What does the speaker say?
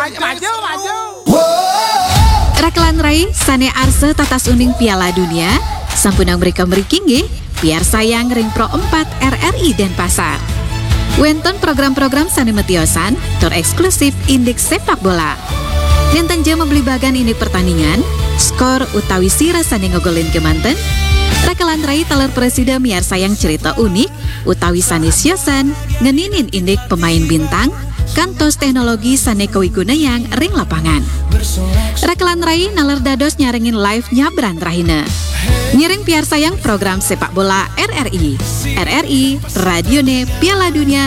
maju. Rakelan Rai sane arse tatas uning Piala Dunia sampunang mereka meriking biar sayang ring Pro 4 RRI Denpasar. Wenton program-program sane metiosan tor eksklusif indeks sepak bola. Nenten jam membeli bagan ini pertandingan, skor utawi sira sane ngegolin kemanten. Rakelan Rai telur presiden biar sayang cerita unik utawi sane siosan ngeninin indeks pemain bintang kantos teknologi sane kewiguna yang ring lapangan. Rakelan Rai nalar dados nyaringin live nyabran rahina. Nyiring piar sayang program sepak bola RRI. RRI, Radione Piala Dunia